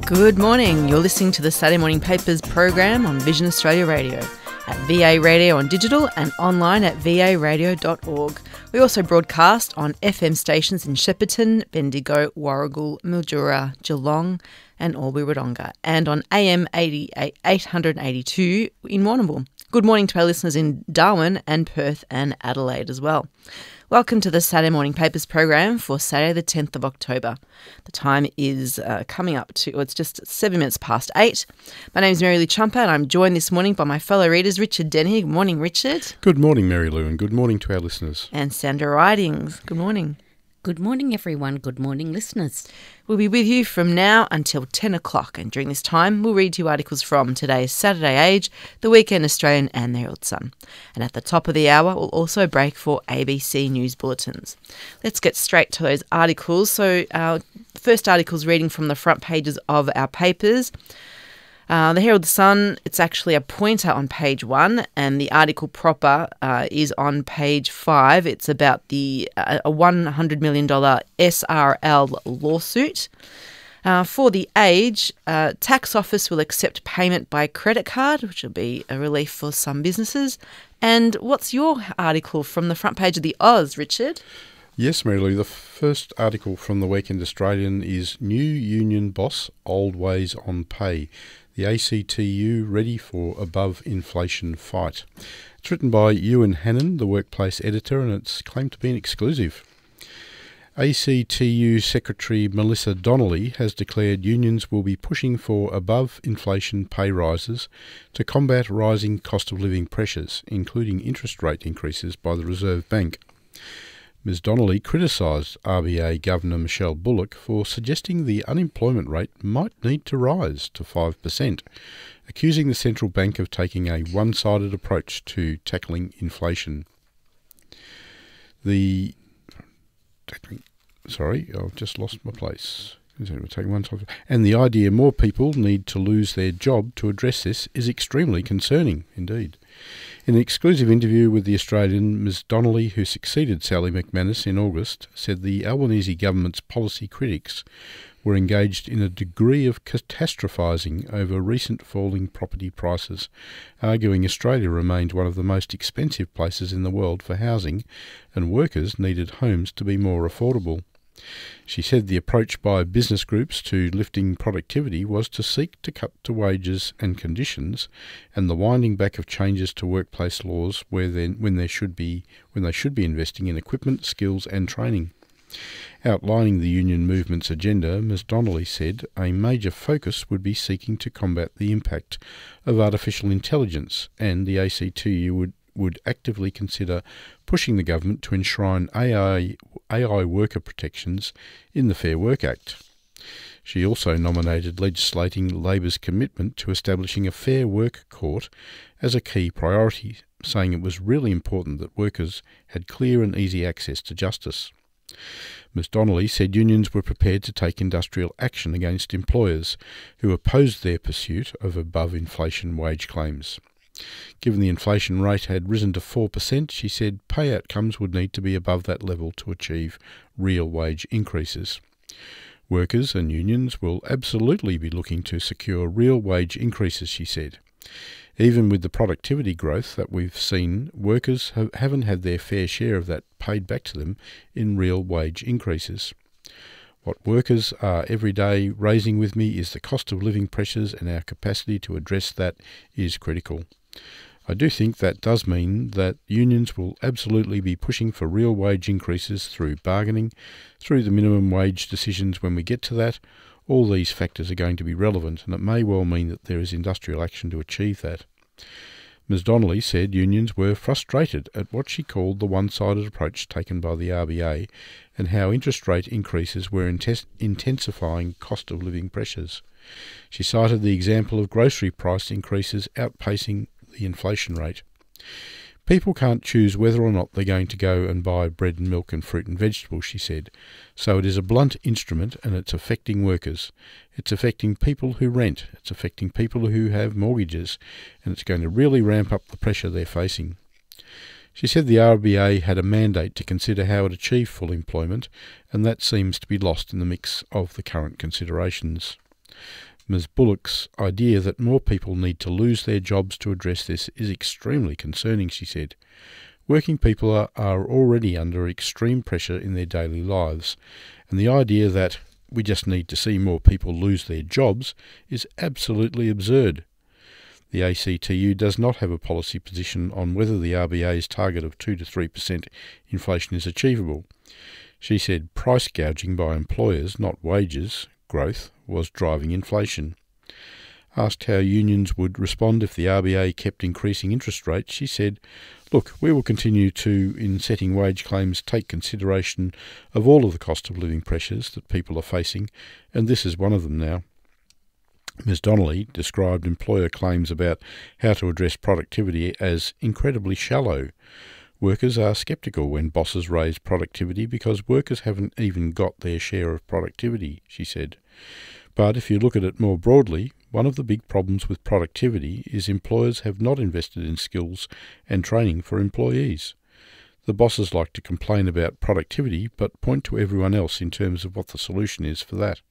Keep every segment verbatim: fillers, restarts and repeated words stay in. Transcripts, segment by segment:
Good morning. You're listening to the Saturday Morning Papers program on Vision Australia Radio, at V A Radio on digital and online at v a radio dot org. We also broadcast on F M stations in Shepparton, Bendigo, Warragul, Mildura, Geelong and Albury-Wodonga, and on A M eight eighty-two in Warrnambool. Good morning to our listeners in Darwin and Perth and Adelaide as well. Welcome to the Saturday Morning Papers program for Saturday the tenth of October. The time is uh, coming up to, well, it's just seven minutes past eight. My name is Mary Lou Chumper and I'm joined this morning by my fellow readers, Richard Denny. Good morning, Richard. Good morning, Mary Lou, and good morning to our listeners. And Sandra Ridings. Good morning. Good morning, everyone. Good morning, listeners. We'll be with you from now until ten o'clock, and during this time we'll read you articles from today's Saturday Age, The Weekend Australian and the Herald Sun. And at the top of the hour we'll also break for A B C News Bulletins. Let's get straight to those articles. So our first article is reading from the front pages of our papers. Uh, the Herald Sun, it's actually a pointer on page one, and the article proper uh, is on page five. It's about the uh, a one hundred million dollars S R L lawsuit. Uh, for the Age, uh, Tax Office will accept payment by credit card, which will be a relief for some businesses. And what's your article from the front page of the Oz, Richard? Yes, Mary Lou, the first article from the Weekend Australian is New Union Boss, Old Ways on Pay. The A C T U ready for above-inflation fight. It's written by Ewan Hannon, the workplace editor, and it's claimed to be an exclusive. A C T U Secretary Melissa Donnelly has declared unions will be pushing for above-inflation pay rises to combat rising cost of living pressures, including interest rate increases by the Reserve Bank. Miz Donnelly criticised R B A Governor Michelle Bullock for suggesting the unemployment rate might need to rise to five percent, accusing the central bank of taking a one-sided approach to tackling inflation. The... Sorry, I've just lost my place. And the idea more people need to lose their job to address this is extremely concerning indeed. In an exclusive interview with The Australian, Miz Donnelly, who succeeded Sally McManus in August, said the Albanese government's policy critics were engaged in a degree of catastrophising over recent falling property prices, arguing Australia remained one of the most expensive places in the world for housing and workers needed homes to be more affordable. She said the approach by business groups to lifting productivity was to seek to cut to wages and conditions, and the winding back of changes to workplace laws where then when there should be when they should be investing in equipment, skills and training. Outlining the union movement's agenda, Miz Donnelly said a major focus would be seeking to combat the impact of artificial intelligence, and the A C T U would would actively consider pushing the government to enshrine A I, A I worker protections in the Fair Work Act. She also nominated legislating Labor's commitment to establishing a Fair Work Court as a key priority, saying it was really important that workers had clear and easy access to justice. Miz Donnelly said unions were prepared to take industrial action against employers who opposed their pursuit of above-inflation wage claims. Given the inflation rate had risen to four percent, she said pay outcomes would need to be above that level to achieve real wage increases. Workers and unions will absolutely be looking to secure real wage increases, she said. Even with the productivity growth that we've seen, workers have, haven't had their fair share of that paid back to them in real wage increases. What workers are every day raising with me is the cost of living pressures, and our capacity to address that is critical. I do think that does mean that unions will absolutely be pushing for real wage increases through bargaining, through the minimum wage decisions when we get to that. All these factors are going to be relevant, and it may well mean that there is industrial action to achieve that. Miz Donnelly said unions were frustrated at what she called the one-sided approach taken by the R B A and how interest rate increases were intes- intensifying cost of living pressures. She cited the example of grocery price increases outpacing the inflation rate. People can't choose whether or not they're going to go and buy bread and milk and fruit and vegetables, she said. So it is a blunt instrument, and it's affecting workers. It's affecting people who rent. It's affecting people who have mortgages, and it's going to really ramp up the pressure they're facing. She said the R B A had a mandate to consider how it achieved full employment, and that seems to be lost in the mix of the current considerations. Miz Bullock's idea that more people need to lose their jobs to address this is extremely concerning, she said. Working people are, are already under extreme pressure in their daily lives, and the idea that we just need to see more people lose their jobs is absolutely absurd. The A C T U does not have a policy position on whether the R B A's target of two to three percent inflation is achievable. She said price gouging by employers, not wages growth, was driving inflation. Asked how unions would respond if the R B A kept increasing interest rates, she said, "Look, we will continue to, in setting wage claims, take consideration of all of the cost of living pressures that people are facing, and this is one of them now." Miz Donnelly described employer claims about how to address productivity as incredibly shallow. Workers are sceptical when bosses raise productivity because workers haven't even got their share of productivity, she said. But if you look at it more broadly, one of the big problems with productivity is employers have not invested in skills and training for employees. The bosses like to complain about productivity but point to everyone else in terms of what the solution is for that.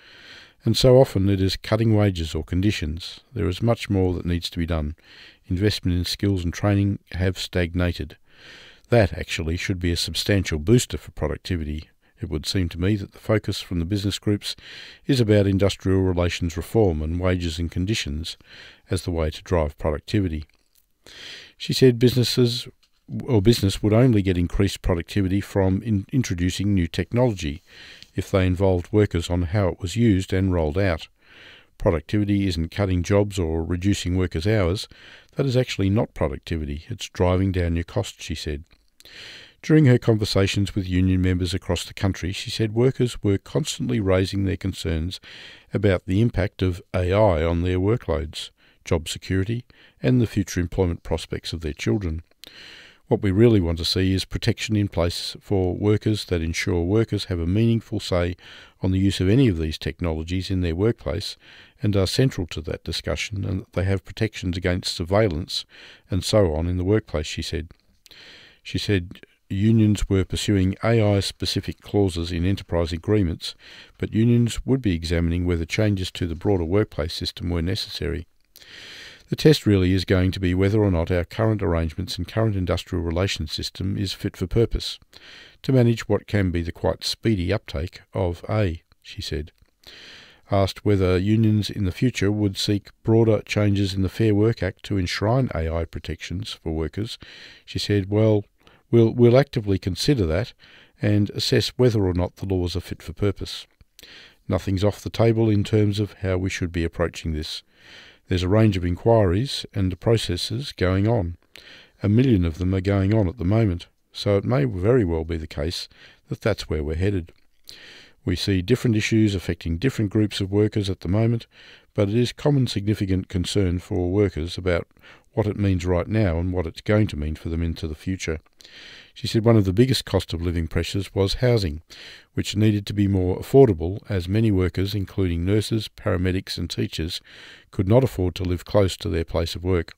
And so often it is cutting wages or conditions. There is much more that needs to be done. Investment in skills and training have stagnated. That actually should be a substantial booster for productivity. It would seem to me that the focus from the business groups is about industrial relations reform and wages and conditions as the way to drive productivity. She said businesses or business would only get increased productivity from in introducing new technology if they involved workers on how it was used and rolled out. Productivity isn't cutting jobs or reducing workers' hours. That is actually not productivity. It's driving down your costs, she said. During her conversations with union members across the country, she said workers were constantly raising their concerns about the impact of A I on their workloads, job security, and the future employment prospects of their children. What we really want to see is protection in place for workers that ensure workers have a meaningful say on the use of any of these technologies in their workplace and are central to that discussion, and that they have protections against surveillance and so on in the workplace, she said. She said unions were pursuing A I-specific clauses in enterprise agreements, but unions would be examining whether changes to the broader workplace system were necessary. The test really is going to be whether or not our current arrangements and current industrial relations system is fit for purpose to manage what can be the quite speedy uptake of A, she said. Asked whether unions in the future would seek broader changes in the Fair Work Act to enshrine A I protections for workers, she said, well, we'll, we'll actively consider that and assess whether or not the laws are fit for purpose. Nothing's off the table in terms of how we should be approaching this. There's a range of inquiries and processes going on. A million of them are going on at the moment, so it may very well be the case that that's where we're headed. We see different issues affecting different groups of workers at the moment, but it is common significant concern for workers about what it means right now and what it's going to mean for them into the future. She said one of the biggest cost of living pressures was housing, which needed to be more affordable as many workers, including nurses, paramedics and teachers, could not afford to live close to their place of work.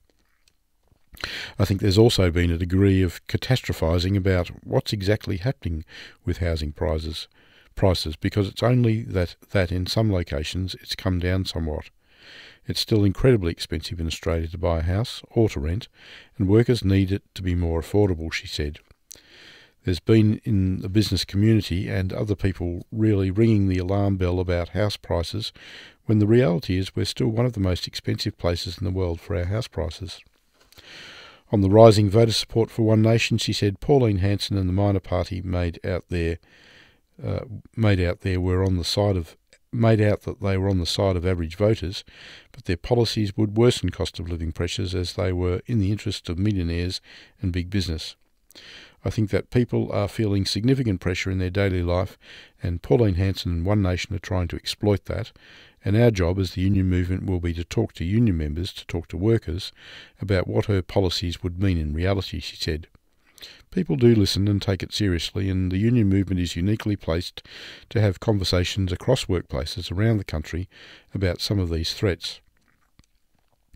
I think there's also been a degree of catastrophising about what's exactly happening with housing prices, prices because it's only that, that in some locations it's come down somewhat. It's still incredibly expensive in Australia to buy a house or to rent, and workers need it to be more affordable, she said. There's been in the business community and other people really ringing the alarm bell about house prices, when the reality is we're still one of the most expensive places in the world for our house prices. On the rising voter support for One Nation, she said Pauline Hanson and the Minor Party made out there, uh, made out there were on the side of made out that they were on the side of average voters, but their policies would worsen cost of living pressures as they were in the interest of millionaires and big business. I think that people are feeling significant pressure in their daily life, and Pauline Hanson and One Nation are trying to exploit that, and our job as the union movement will be to talk to union members, to talk to workers, about what her policies would mean in reality, she said. People do listen and take it seriously, and the union movement is uniquely placed to have conversations across workplaces around the country about some of these threats.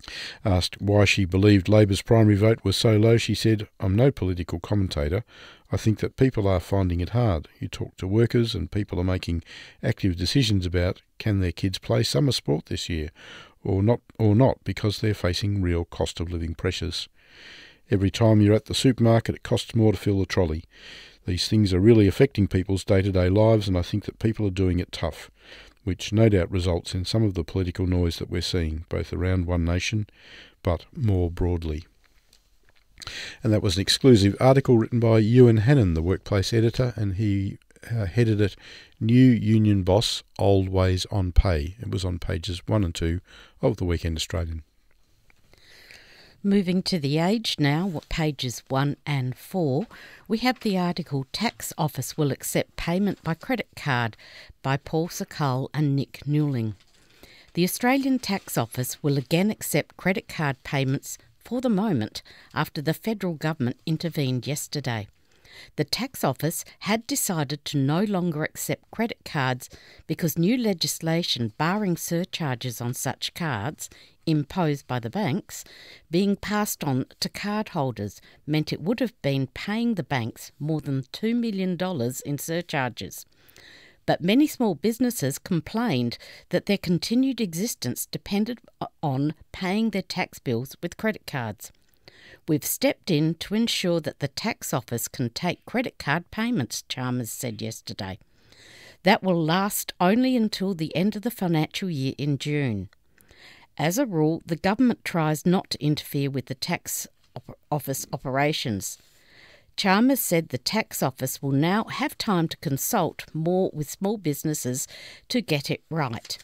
Asked why she believed Labor's primary vote was so low, she said, "I'm no political commentator. I think that people are finding it hard. You talk to workers and people are making active decisions about can their kids play summer sport this year or not, or not because they're facing real cost of living pressures. Every time you're at the supermarket, it costs more to fill the trolley. These things are really affecting people's day-to-day lives, and I think that people are doing it tough, which no doubt results in some of the political noise that we're seeing, both around One Nation, but more broadly." And that was an exclusive article written by Ewan Hannon, the workplace editor, and he uh, headed it New Union Boss, Old Ways on Pay. It was on pages one and two of the Weekend Australian. Moving to The Age now, what pages one and four, we have the article Tax Office Will Accept Payment by Credit Card by Paul Sakal and Nick Newling. The Australian Tax Office will again accept credit card payments for the moment after the federal government intervened yesterday. The Tax Office had decided to no longer accept credit cards because new legislation barring surcharges on such cards, imposed by the banks, being passed on to cardholders meant it would have been paying the banks more than two million dollars in surcharges. But many small businesses complained that their continued existence depended on paying their tax bills with credit cards. We've stepped in to ensure that the Tax Office can take credit card payments, Chalmers said yesterday. That will last only until the end of the financial year in June. As a rule, the government tries not to interfere with the Tax Office operations. Chalmers said the Tax Office will now have time to consult more with small businesses to get it right.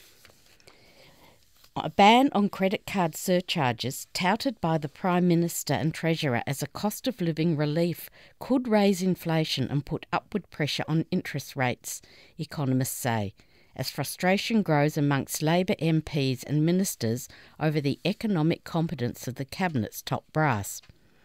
A ban on credit card surcharges, touted by the Prime Minister and Treasurer as a cost of living relief, could raise inflation and put upward pressure on interest rates, economists say, as frustration grows amongst Labor M Ps and ministers over the economic competence of the Cabinet's top brass.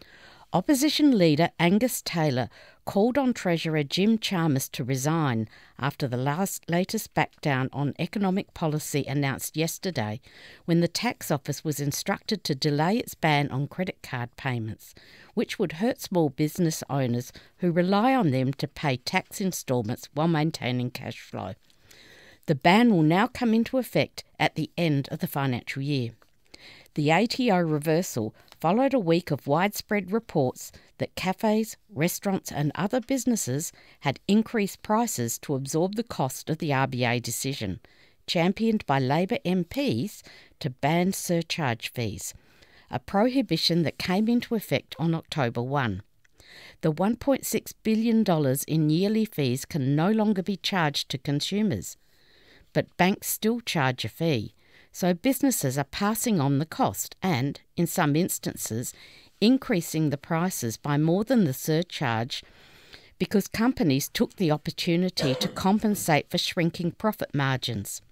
Opposition leader Angus Taylor called on Treasurer Jim Chalmers to resign after the last, latest backdown on economic policy announced yesterday when the Tax Office was instructed to delay its ban on credit card payments, which would hurt small business owners who rely on them to pay tax instalments while maintaining cash flow. The ban will now come into effect at the end of the financial year. The A T O reversal followed a week of widespread reports that cafes, restaurants and other businesses had increased prices to absorb the cost of the R B A decision, championed by Labor M Ps to ban surcharge fees, a prohibition that came into effect on October first. The one point six billion dollars in yearly fees can no longer be charged to consumers, but banks still charge a fee. So businesses are passing on the cost and, in some instances, increasing the prices by more than the surcharge because companies took the opportunity to compensate for shrinking profit margins.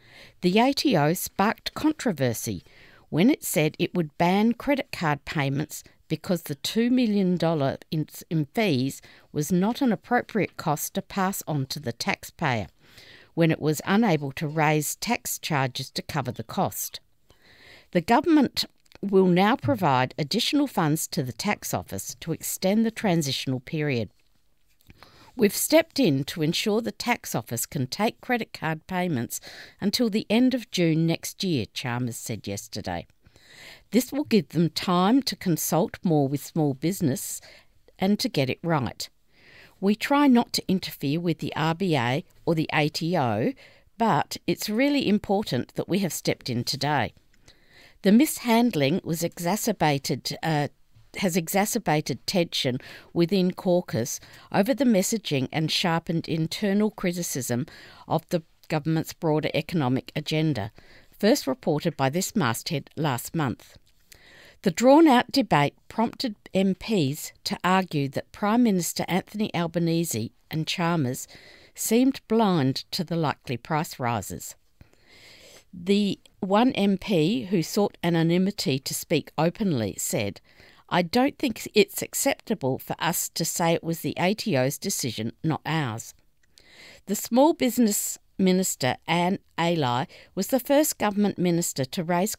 The A T O sparked controversy when it said it would ban credit card payments because the two million dollars in, in fees was not an appropriate cost to pass on to the taxpayer, when it was unable to raise tax charges to cover the cost. The government will now provide additional funds to the Tax Office to extend the transitional period. We've stepped in to ensure the Tax Office can take credit card payments until the end of June next year, Chalmers said yesterday. This will give them time to consult more with small business and to get it right. We try not to interfere with the R B A or the A T O, but it's really important that we have stepped in today. The mishandling was exacerbated, uh, has exacerbated tension within caucus over the messaging and sharpened internal criticism of the government's broader economic agenda, first reported by this masthead last month. The drawn-out debate prompted M Ps to argue that Prime Minister Anthony Albanese and Chalmers seemed blind to the likely price rises. The one M P who sought anonymity to speak openly said, "I don't think it's acceptable for us to say it was the A T O's decision, not ours." The Small Business Minister Anne Aly was the first government minister to raise